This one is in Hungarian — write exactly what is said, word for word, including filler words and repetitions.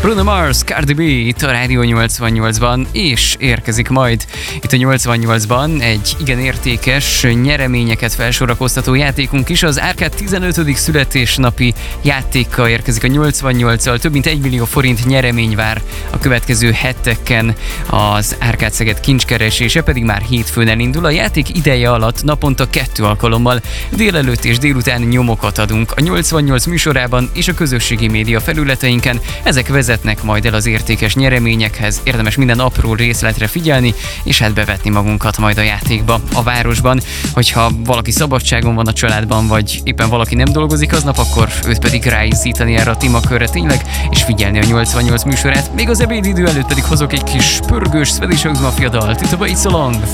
Bruno Mars, Cardi B itt a Rádió nyolcvannyolcban, és érkezik majd itt a nyolcvannyolcban egy igen értékes, nyereményeket felsorakoztató játékunk is. Az Árkád tizenötödik születésnapi játékkal érkezik a nyolcvannyolccal. Több mint egy millió forint nyeremény vár a következő heteken. Az Árkád Szeged kincskeresése pedig már hétfőn elindul. A játék ideje alatt naponta kettő alkalommal délelőtt és délután nyomokat adunk a nyolcvannyolc műsorában és a közösségi média felületeinken. Ezek vezetnek majd el az értékes nyereményekhez. Érdemes minden apró részletre figyelni, és hát bevetni magunkat majd a játékba a városban. Hogyha valaki szabadságon van a családban, vagy éppen valaki nem dolgozik aznap, akkor őt pedig ráizzítani erre a témakörre tényleg, és figyelni a nyolcvannyolc műsorát. Még az ebédidő előtt pedig hozok egy kis pörgős Swedish House Mafia dalt. Itt a It's So Long.